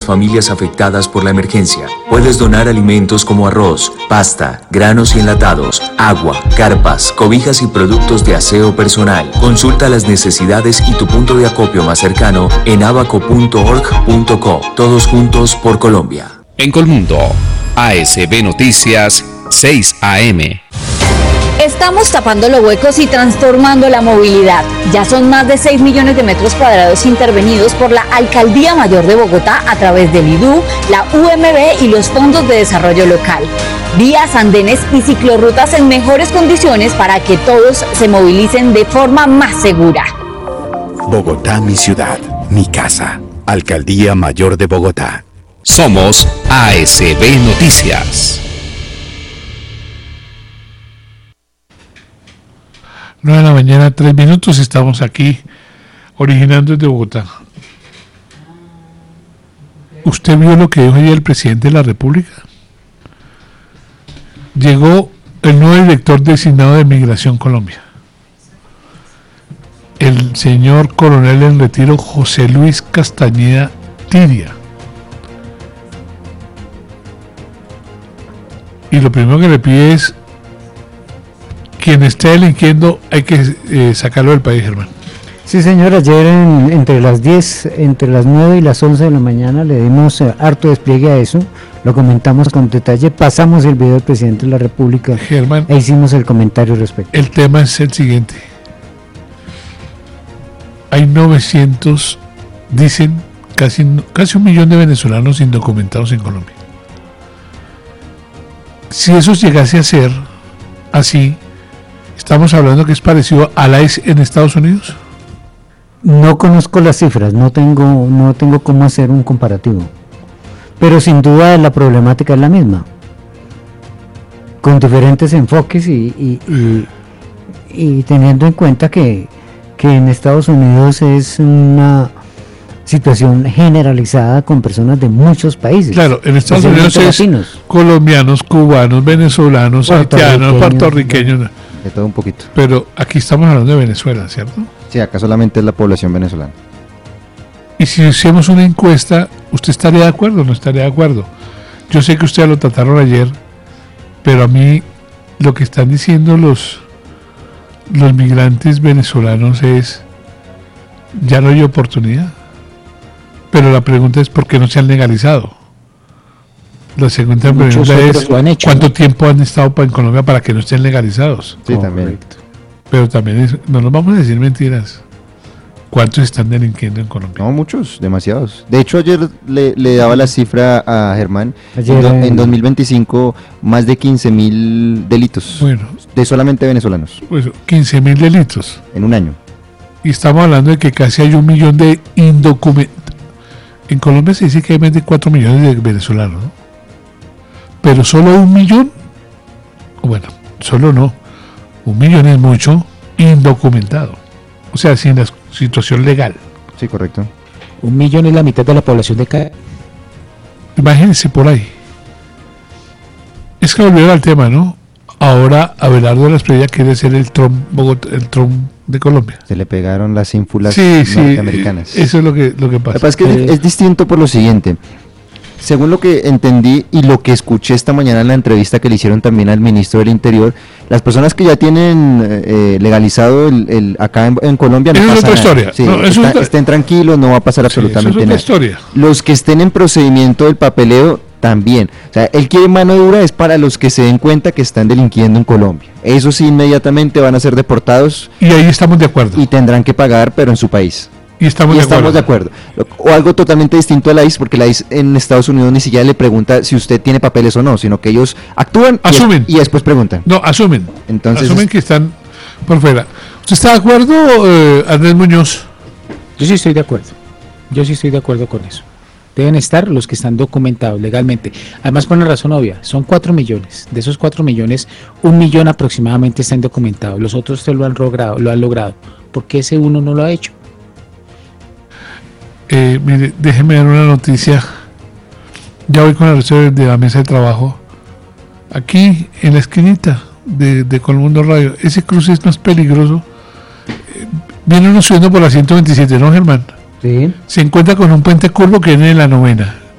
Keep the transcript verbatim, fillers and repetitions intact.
familias afectadas por la emergencia. Puedes donar alimentos como arroz, pasta, granos y enlatados, agua, carpas, cobijas y productos de aseo personal. Consulta las necesidades y tu punto de acopio más cercano en abaco punto org punto co. Todos juntos por Colombia. En Colmundo, A S B Noticias, seis A M. Estamos tapando los huecos y transformando la movilidad. Ya son más de seis millones de metros cuadrados intervenidos por la Alcaldía Mayor de Bogotá a través del I D U, la U M B y los fondos de desarrollo local. Vías, andenes y ciclorrutas en mejores condiciones para que todos se movilicen de forma más segura. Bogotá, mi ciudad, mi casa. Alcaldía Mayor de Bogotá. Somos A S B Noticias. nueve de la mañana, tres minutos, estamos aquí, originando desde Bogotá. ¿Usted vio lo que dijo ayer el presidente de la República? Llegó el nuevo director designado de Migración Colombia, el señor coronel en retiro José Luis Castañeda Tiria. Y lo primero que le pide es: quien esté delinquiendo hay que eh, sacarlo del país, Germán. Sí, señor, ayer en, entre las diez, entre las nueve y las once de la mañana le dimos eh, harto despliegue a eso, lo comentamos con detalle, pasamos el video del presidente de la República, Germán, e hicimos el comentario al respecto. El tema es el siguiente: hay novecientos, dicen, casi, casi un millón de venezolanos indocumentados en Colombia. Si eso llegase a ser así, ¿estamos hablando que es parecido a la I C E en Estados Unidos? No conozco las cifras, no tengo, no tengo cómo hacer un comparativo, pero sin duda la problemática es la misma, con diferentes enfoques y, y, y, y teniendo en cuenta que, que en Estados Unidos es una situación generalizada con personas de muchos países. Claro, en Estados Unidos es latinos, colombianos, cubanos, venezolanos, haitianos, puertorriqueños, de todo un poquito. Pero aquí estamos hablando de Venezuela, ¿cierto? Sí, acá solamente es la población venezolana. Y si hacemos una encuesta, ¿usted estaría de acuerdo o no estaría de acuerdo? Yo sé que ustedes lo trataron ayer, pero a mí lo que están diciendo los, los migrantes venezolanos es: ya no hay oportunidad. Pero la pregunta es: ¿por qué no se han legalizado? La segunda Muchos pregunta es: hecho, ¿cuánto ¿no? tiempo han estado en Colombia para que no estén legalizados? Sí, oh, también. Correcto. Pero también es, no nos vamos a decir mentiras. ¿Cuántos están delinquiendo en Colombia? No, muchos, demasiados. De hecho, ayer le, le daba la cifra a Germán. Ayer, en, do, en dos mil veinticinco, más de quince mil delitos. Bueno, de solamente venezolanos. Pues quince mil delitos. En un año. Y estamos hablando de que casi hay un millón de indocumentados. En Colombia se dice que hay más de cuatro millones de venezolanos, ¿no? Pero solo un millón, bueno, solo no, un millón es mucho, indocumentado. O sea, sin la situación legal. Sí, correcto. Un millón es la mitad de la población de cada... Imagínense por ahí. Es que volvieron al tema, ¿no? Ahora Abelardo de la Espriella quiere ser el Trump, Bogotá, el Trump de Colombia. Se le pegaron las ínfulas sí, norteamericanas. Sí, eso es lo que, lo que pasa. Lo que pasa es que eh, es, es distinto por lo siguiente. Según lo que entendí y lo que escuché esta mañana en la entrevista que le hicieron también al ministro del Interior, las personas que ya tienen eh, legalizado el, el acá en, en Colombia no pasa nada. Es otra historia. Sí, no, está, otra... estén tranquilos, no va a pasar absolutamente sí, eso es otra nada. Historia. Los que estén en procedimiento del papeleo también. O sea, él quiere mano dura es para los que se den cuenta que están delinquiendo en Colombia. Eso sí, inmediatamente van a ser deportados. Y ahí estamos de acuerdo. Y tendrán que pagar, pero en su país. Y estamos, y de, estamos acuerdo. de acuerdo. O algo totalmente distinto a la I C E, porque la I C E en Estados Unidos ni siquiera le pregunta si usted tiene papeles o no, sino que ellos actúan asumen. Y, y después preguntan. No, asumen. Entonces asumen es... que están por fuera. ¿Usted está de acuerdo, eh, Andrés Muñoz? Yo sí estoy de acuerdo. Yo sí estoy de acuerdo con eso. Deben estar los que están documentados legalmente. Además, por una razón obvia, son cuatro millones. De esos cuatro millones, un millón aproximadamente está indocumentado. Los otros te lo han logrado, lo han logrado. ¿Por qué ese uno no lo ha hecho? Eh, mire, déjeme dar una noticia. Ya voy con el resto de, de la mesa de trabajo. Aquí, en la esquinita de, de Colmundo Radio, ese cruce es más peligroso. Eh, viene uno subiendo por la ciento veintisiete, ¿no, Germán? Sí. Se encuentra con un puente curvo que viene de la novena.